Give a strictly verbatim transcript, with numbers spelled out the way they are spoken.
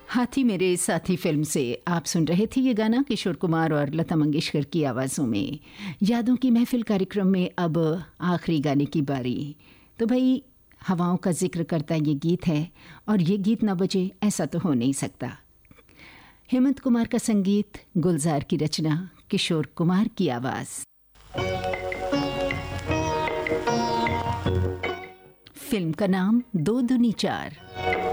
हाथी मेरे साथी फिल्म से आप सुन रहे थे ये गाना किशोर कुमार और लता मंगेशकर की आवाज़ों में। यादों की महफिल कार्यक्रम में अब आखिरी गाने की बारी। तो भाई हवाओं का जिक्र करता ये गीत है और ये गीत ना बजे ऐसा तो हो नहीं सकता। हेमंत कुमार का संगीत, गुलजार की रचना, किशोर कुमार की आवाज़। फिल्म का नाम दो दूनी चार।